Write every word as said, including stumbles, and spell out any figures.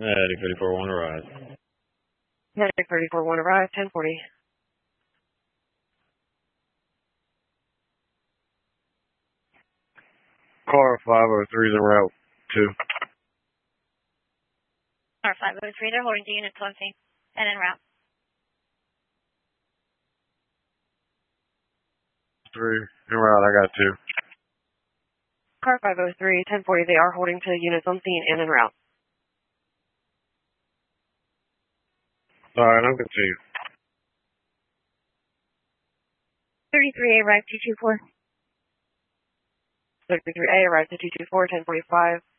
Medic thirty-four one arrived. Medic thirty-four one arrived, ten forty. Car five oh three is en route two. Car five oh three, they're holding to unit twenty and en route. Three en route, I got two. Car five oh three, ten forty, they are holding to units on scene and en route. Alright, I'm continuing. thirty-three A arrived two two four. thirty-three A arrived to two two four, ten forty-five.